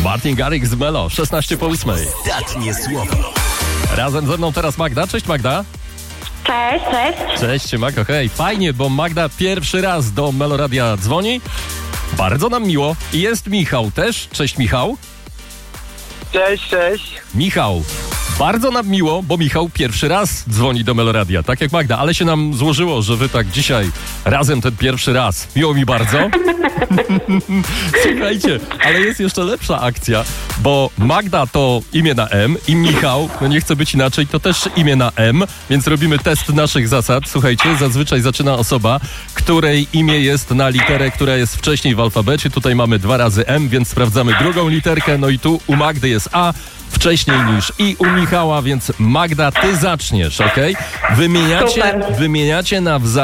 Martin Garrix z Melo, 16:08. Ostatnie słowo. Razem ze mną teraz Magda. Cześć Magda. Cześć, cześć. Cześć Magda, hej. Fajnie, bo Magda pierwszy raz do Meloradia dzwoni. Bardzo nam miło. I jest Michał też. Cześć Michał. Cześć, cześć. Michał. Bardzo nam miło, bo Michał pierwszy raz dzwoni do Meloradia, tak jak Magda, ale się nam złożyło, że wy tak dzisiaj razem ten pierwszy raz. Miło mi bardzo. Słuchajcie, ale jest jeszcze lepsza akcja, bo Magda to imię na M i Michał, no nie chce być inaczej, to też imię na M, więc robimy test naszych zasad. Słuchajcie, zazwyczaj zaczyna osoba, której imię jest na literę, która jest wcześniej w alfabecie. Tutaj mamy 2 razy M, więc sprawdzamy drugą literkę, no i tu u Magdy jest A wcześniej niż i u Michała, więc Magda, ty zaczniesz, okej? Wymieniacie nawzajem